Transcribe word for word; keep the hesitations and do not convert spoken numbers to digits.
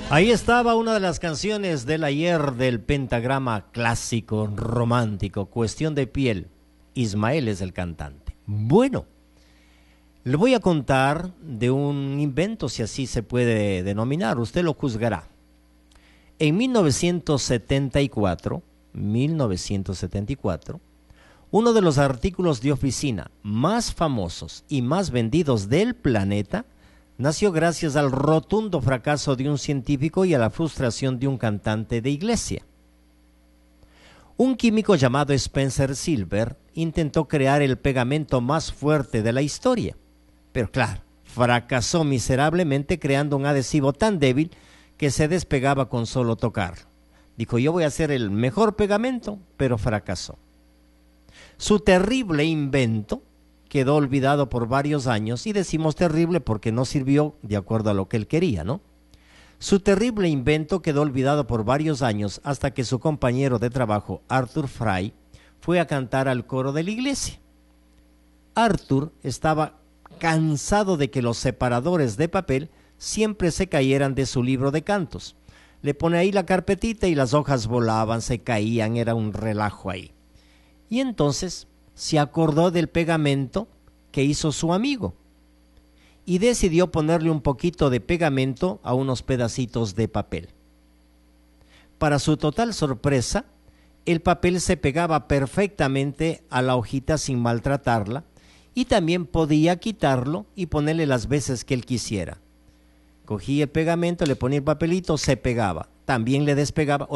Ahí estaba una de las canciones del ayer del pentagrama clásico romántico, Cuestión de piel. Ismael es el cantante. Bueno, le voy a contar de un invento, si así se puede denominar, usted lo juzgará. En mil novecientos setenta y cuatro, mil novecientos setenta y cuatro, uno de los artículos de oficina más famosos y más vendidos del planeta nació gracias al rotundo fracaso de un científico y a la frustración de un cantante de iglesia. Un químico llamado Spencer Silver intentó crear el pegamento más fuerte de la historia, pero claro, fracasó miserablemente creando un adhesivo tan débil que se despegaba con solo tocarlo. Dijo, yo voy a hacer el mejor pegamento, pero fracasó. Su terrible invento quedó olvidado por varios años, y decimos terrible porque no sirvió de acuerdo a lo que él quería, ¿no? Su terrible invento quedó olvidado por varios años hasta que su compañero de trabajo, Arthur Fry, fue a cantar al coro de la iglesia. Arthur estaba cansado de que los separadores de papel siempre se cayeran de su libro de cantos. Le pone ahí la carpetita y las hojas volaban, se caían, era un relajo ahí. Y entonces se acordó del pegamento que hizo su amigo y decidió ponerle un poquito de pegamento a unos pedacitos de papel. Para su total sorpresa, el papel se pegaba perfectamente a la hojita sin maltratarla y también podía quitarlo y ponerle las veces que él quisiera. Cogía el pegamento, le ponía el papelito, se pegaba, también le despegaba.